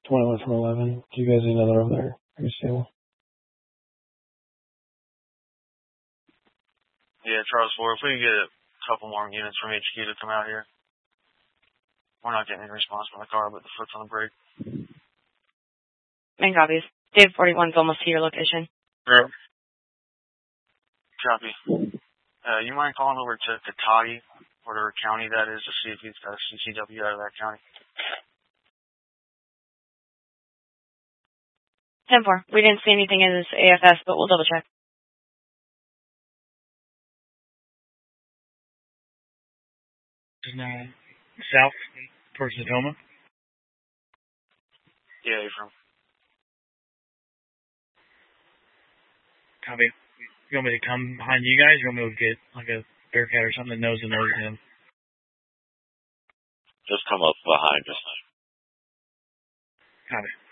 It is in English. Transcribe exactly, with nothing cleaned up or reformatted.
twenty-one from eleven. Do you guys need another over there? Are you stable? Yeah, Charles four, if we could get a couple more units from H Q to come out here. We're not getting any response from the car, but the foot's on the brake. Main copies. Dave forty-one's almost to your location. Yeah. Copy. Uh, you mind calling over to Katati, whatever county that is, to see if he's got a C C W out of that county? ten four. We didn't see anything in this A F S, but we'll double check. Uh, south towards Natoma? Yeah, you're from. Copy. You want me to come behind you guys, or you want me to get like a Bearcat or something that knows the knows him? Just come up behind us. Copy.